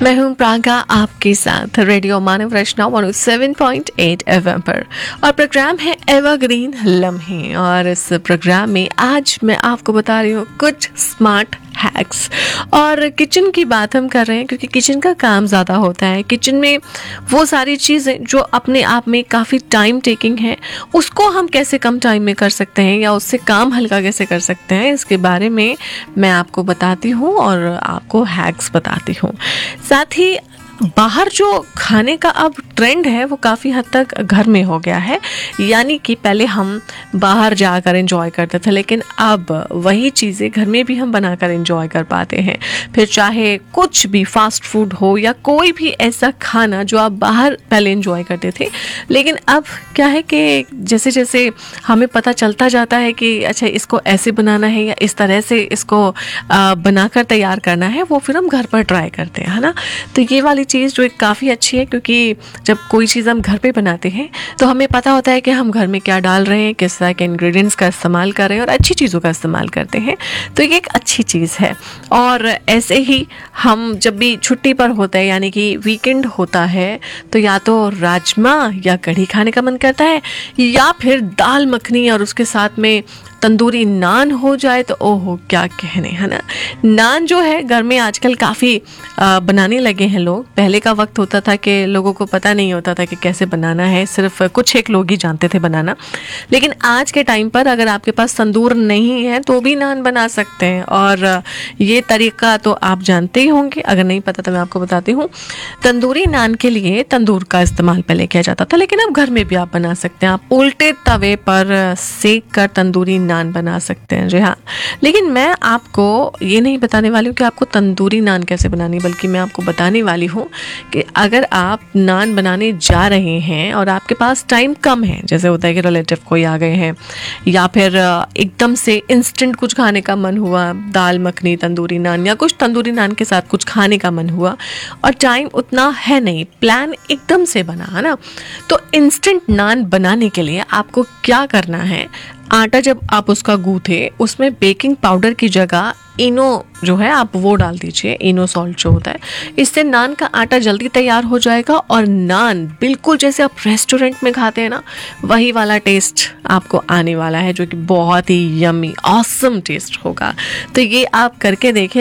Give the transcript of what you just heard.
मैं हूं प्रागा आपके साथ रेडियो मानव रचना 107.8 एफएम पर और प्रोग्राम है एवरग्रीन लम्हे। और इस प्रोग्राम में आज मैं आपको बता रही हूँ कुछ स्मार्ट हैक्स। और किचन की बात हम कर रहे हैं क्योंकि किचन का काम ज़्यादा होता है। किचन में वो सारी चीज़ें जो अपने आप में काफ़ी टाइम टेकिंग है, उसको हम कैसे कम टाइम में कर सकते हैं या उससे काम हल्का कैसे कर सकते हैं, इसके बारे में मैं आपको बताती हूँ और आपको हैक्स बताती हूँ। साथ ही बाहर जो खाने का अब ट्रेंड है वो काफ़ी हद तक घर में हो गया है। यानी कि पहले हम बाहर जाकर एंजॉय करते थे, लेकिन अब वही चीज़ें घर में भी हम बनाकर एंजॉय कर पाते हैं। फिर चाहे कुछ भी फास्ट फूड हो या कोई भी ऐसा खाना जो आप बाहर पहले एंजॉय करते थे, लेकिन अब क्या है कि जैसे जैसे हमें पता चलता जाता है कि अच्छा इसको ऐसे बनाना है या इस तरह से इसको बनाकर तैयार करना है, वो फिर हम घर पर ट्राई करते हैं, है ना। तो ये वाली चीज़ जो एक काफ़ी अच्छी है, क्योंकि जब कोई चीज़ हम घर पे बनाते हैं तो हमें पता होता है कि हम घर में क्या डाल रहे हैं, किस तरह के इंग्रेडिएंट्स का इस्तेमाल कर रहे हैं और अच्छी चीज़ों का इस्तेमाल करते हैं। तो ये एक अच्छी चीज़ है। और ऐसे ही हम जब भी छुट्टी पर होते हैं, यानी कि वीकेंड होता है, तो या तो राजमा या कढ़ी खाने का मन करता है या फिर दाल मखनी और उसके साथ में तंदूरी नान हो जाए तो ओहो क्या कहने, है ना। नान जो है घर में आजकल काफ़ी बनाने लगे हैं लोग। पहले का वक्त होता था कि लोगों को पता नहीं होता था कि कैसे बनाना है, सिर्फ कुछ एक लोग ही जानते थे बनाना। लेकिन आज के टाइम पर अगर आपके पास तंदूर नहीं है तो भी नान बना सकते हैं। और ये तरीका तो आप जानते ही होंगे, अगर नहीं पता तो मैं आपको बताती हूँ। तंदूरी नान के लिए तंदूर का इस्तेमाल पहले किया जाता था, लेकिन अब घर में भी आप बना सकते हैं। आप उल्टे तवे पर सेक कर तंदूरी नान बना सकते हैं। जी हाँ, लेकिन मैं आपको ये नहीं बताने वाली हूँ कि आपको तंदूरी नान कैसे बनानी, बल्कि मैं आपको बताने वाली हूँ कि अगर आप नान बनाने जा रहे हैं और आपके पास टाइम कम है, जैसे होता है कि रिलेटिव कोई आ गए हैं या फिर एकदम से इंस्टेंट कुछ खाने का मन हुआ, दाल मखनी तंदूरी नान या कुछ तंदूरी नान के साथ कुछ खाने का मन हुआ और टाइम उतना है नहीं, प्लान एकदम से बना, है ना। तो इंस्टेंट नान बनाने के लिए आपको क्या करना है, आटा जब आप उसका गूंथे उसमें बेकिंग पाउडर की जगह इनो जो है आप वो डाल दीजिए, इनो सॉल्ट जो होता है। इससे नान का आटा जल्दी तैयार हो जाएगा और नान बिल्कुल जैसे आप रेस्टोरेंट में खाते हैं ना, वही वाला टेस्ट आपको आने वाला है, जो कि बहुत ही यम्मी ऑसम टेस्ट होगा। तो ये आप करके देखें।